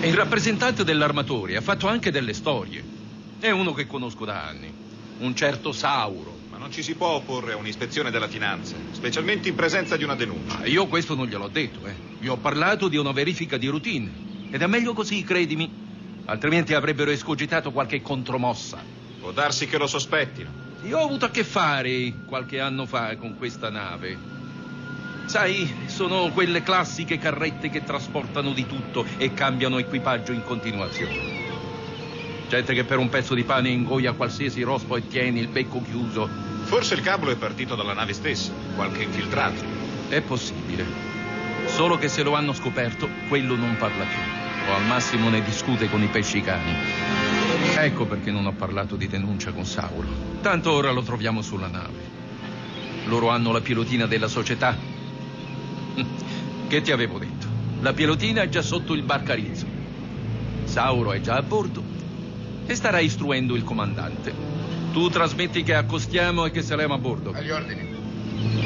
il rappresentante dell'armatore ha fatto anche delle storie. È uno che conosco da anni, un certo Sauro. Ma non ci si può opporre a un'ispezione della finanza, specialmente in presenza di una denuncia. Ma io questo non gliel'ho detto, Gli ho parlato di una verifica di routine. Ed è meglio così, credimi. Altrimenti avrebbero escogitato qualche contromossa. Può darsi che lo sospettino. Io ho avuto a che fare qualche anno fa con questa nave. Sai, sono quelle classiche carrette che trasportano di tutto e cambiano equipaggio in continuazione. Gente che per un pezzo di pane ingoia qualsiasi rospo e tiene il becco chiuso. Forse il cablo è partito dalla nave stessa, qualche infiltrato. È possibile. Solo che se lo hanno scoperto, quello non parla più. O al massimo ne discute con i pescicani. Ecco perché non ho parlato di denuncia con Sauro. Tanto ora lo troviamo sulla nave. Loro hanno la pilotina della società. Che ti avevo detto? La pilotina è già sotto il barcarizzo. Sauro è già a bordo e starà istruendo il comandante. Tu trasmetti che accostiamo e che saremo a bordo. Agli ordini.